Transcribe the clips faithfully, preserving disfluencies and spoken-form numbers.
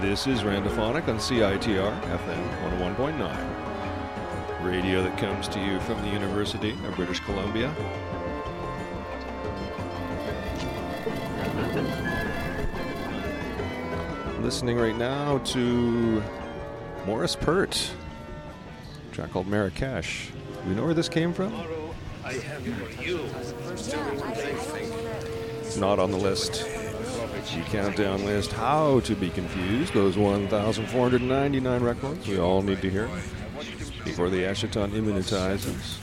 This is Randophonic on C I T R F M one oh one point nine. Radio that comes to you from the University of British Columbia. Listening right now to Morris Pert, a track called Marrakesh. Do you know where this came from? I have for you. It's not on the list. The countdown list. How to be confused. Those one thousand four hundred ninety-nine records we all need to hear before the Asheton immunitizes.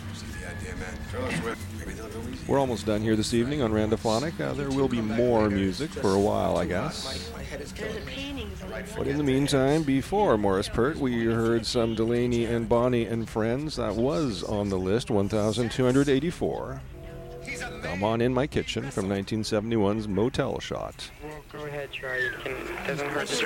We're almost done here this evening on Randophonic. Uh, there will be more music for a while, I guess. But in the meantime, before Morris Pert, we heard some Delaney and Bonnie and Friends. That was on the list, one thousand two hundred eighty-four. Come On In My Kitchen from nineteen seventy-one's Motel Shot. Well, go ahead, try. It can, doesn't hurt to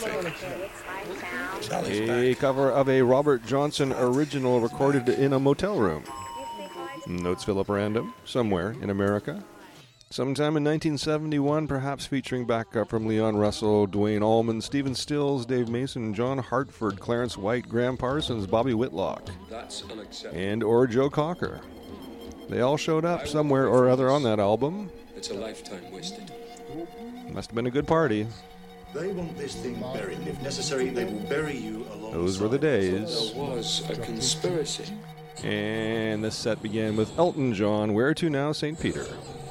try. A cover of a Robert Johnson original recorded in a motel room. Notes Philip Random, somewhere in America. Sometime in nineteen seventy-one, perhaps featuring backup from Leon Russell, Dwayne Allman, Stephen Stills, Dave Mason, John Hartford, Clarence White, Graham Parsons, Bobby Whitlock, and or Joe Cocker. They all showed up somewhere or other on that album. It's a lifetime wasted. Must have been a good party. They want this thing buried. If necessary, they will bury you along. Those were the days. There was a conspiracy. And this set began with Elton John, Where To Now, Saint Peter.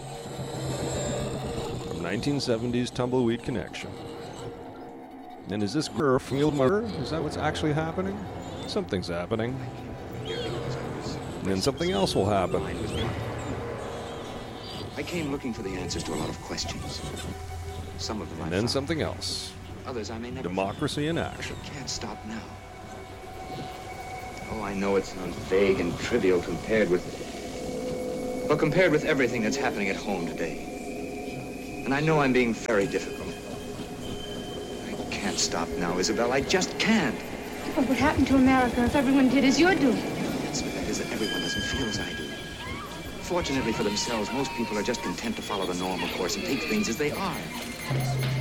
From nineteen seventies Tumbleweed Connection. And is this field murder? Is that what's actually happening? Something's happening. And then something else will happen. I came looking for the answers to a lot of questions. Some of them I And then found. something else. Others I may never Democracy in find. action. Can't stop now. Oh, I know it sounds vague and trivial compared with... Well, compared with everything that's happening at home today. And I know I'm being very difficult. I can't stop now, Isabel. I just can't. What would happen to America if everyone did as you're doing? The answer to that is that everyone doesn't feel as I do. Fortunately for themselves, most people are just content to follow the normal course and take things as they are.